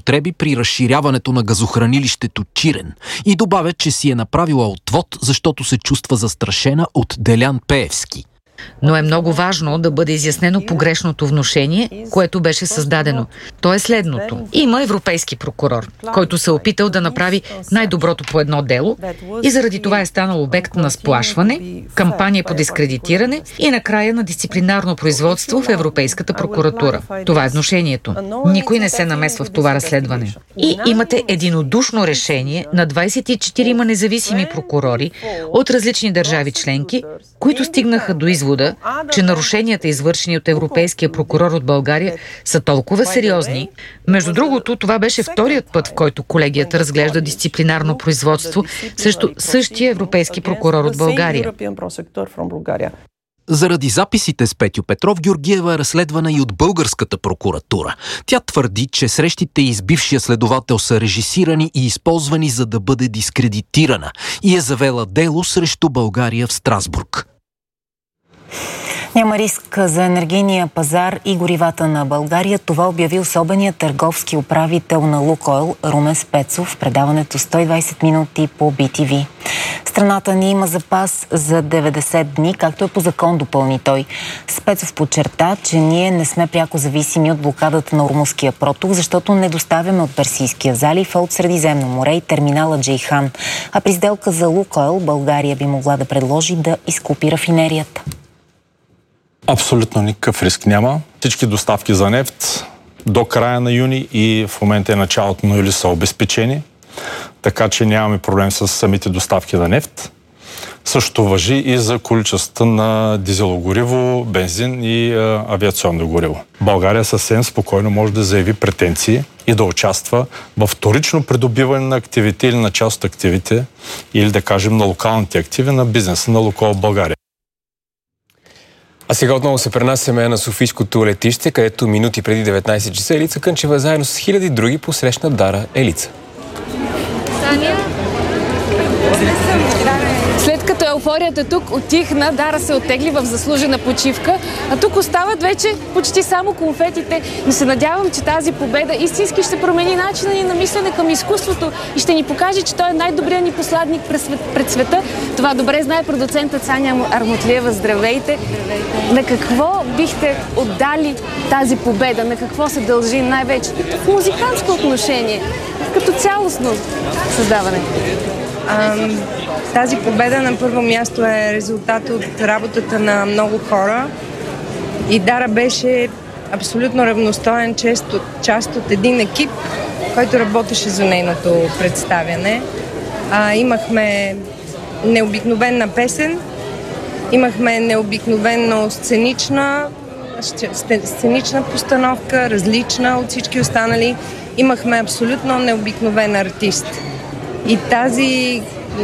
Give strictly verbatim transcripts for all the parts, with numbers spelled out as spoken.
злоупотреби при разширяването на газохранилището Чирен и добавя, че си е направила отвод, защото се чувства застрашена от Делян Пеевски. Но е много важно да бъде изяснено погрешното внушение, което беше създадено. То е следното. Има европейски прокурор, който се е опитал да направи най-доброто по едно дело и заради това е станал обект на сплашване, кампания по дискредитиране и накрая на дисциплинарно производство в Европейската прокуратура. Това е внушението. Никой не се намесва в това разследване. И имате единодушно решение на двадесет и четирима независими прокурори от различни държави членки, които стигнаха до извода, че нарушенията, извършени от европейския прокурор от България, са толкова сериозни. Между другото, това беше вторият път, в който колегията разглежда дисциплинарно производство срещу същия европейски прокурор от България. Заради записите с Петю Петров, Георгиева е разследвана и от българската прокуратура. Тя твърди, че срещите й с бившия следовател са режисирани и използвани, за да бъде дискредитирана, и е завела дело срещу България в Страсбург. Няма риск за енергийния пазар и горивата на България. Това обяви особеният търговски управител на Лукойл Румен Спецов в предаването сто и двадесет минути по Би Ти Ви. Страната ни има запас за деветдесет дни, както е по закон, допълни той. Спецов подчерта, че ние не сме пряко зависими от блокадата на Ормузския проток, защото не доставяме от Персийския залив, а от Средиземно море и терминала Джейхан. А при сделка за Лукойл България би могла да предложи да изкупи рафинерията. Абсолютно никакъв риск няма. Всички доставки за нефт до края на юни и в момента е началото на юли са обезпечени, така че нямаме проблем с самите доставки на нефт. Същото важи и за количеството на дизелогориво, бензин и а, авиационно гориво. България съвсем спокойно може да заяви претенции и да участва в вторично придобиване на активите или на част от активите, или да кажем на локалните активи на бизнеса на Лукойл България. А сега отново се пренасяме на Софийското летище, където минути преди деветнадесет часа Елица Кънчева заедно с хиляди други посрещна Дара Елица. След като еуфорията тук отихна, Дара се оттегли в заслужена почивка, а тук остават вече почти само конфетите. Но се надявам, че тази победа истински ще промени начина ни на мислене към изкуството и ще ни покаже, че той е най-добрият ни посладник пред света. Това добре знае продуцентът Саня Армутлиева. Здравейте! На какво бихте отдали тази победа? На какво се дължи най-вече в музикантско отношение, като цялостно създаване? Ам, тази победа на първо място е резултат от работата на много хора и Дара беше абсолютно равностоен част от, част от един екип, който работеше за нейното представяне. А, имахме необикновена песен, имахме необикновено сценична, сценична постановка, различна от всички останали. Имахме абсолютно необикновен артист. И тази,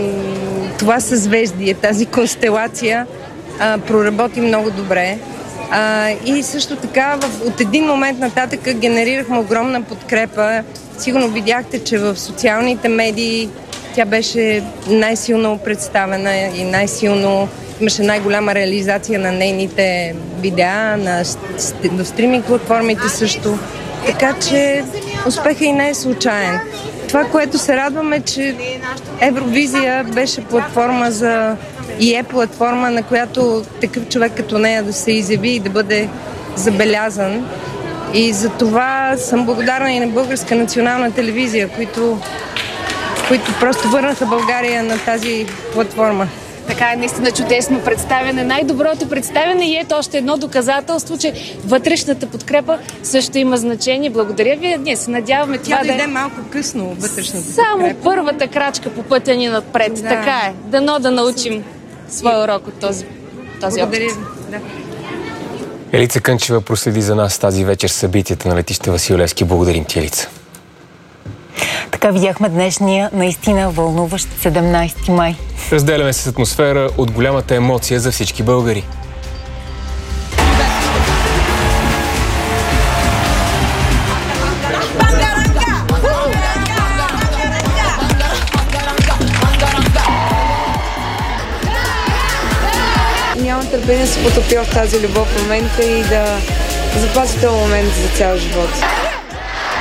това съзвездие, тази констелация а, проработи много добре. А, и също така в, от един момент нататък генерирахме огромна подкрепа. Сигурно видяхте, че в социалните медии тя беше най-силно представена и най-силно имаше най-голяма реализация на нейните видеа, на, в стриминг платформите също. Така че успехът и не е случайен. Това, което се радваме, че Евровизия беше платформа за и е платформа, на която такъв човек като нея да се изяви и да бъде забелязан. И за това съм благодарна и на Българска национална телевизия, които, които просто върнаха България на тази платформа. Така е наистина чудесно представяне, най-доброто представяне и ето още едно доказателство, че вътрешната подкрепа също има значение. Благодаря ви. Ние се надяваме това да дойде малко късно, вътрешната Само подкрепа. първата крачка по пътя ни напред. Да. Така е. Дано да научим своя урок от този, този Благодаря опит. ви. Да. Елица Кънчева проследи за нас тази вечер събитията на летище Васил Левски. Благодарим ти, Елица. Така видяхме днешния наистина вълнуващ седемнадесети май. Разделяме се с атмосфера от голямата емоция за всички българи. Нямам търпение да се потопя в тази любов в момента и да запази този момент за цял живот.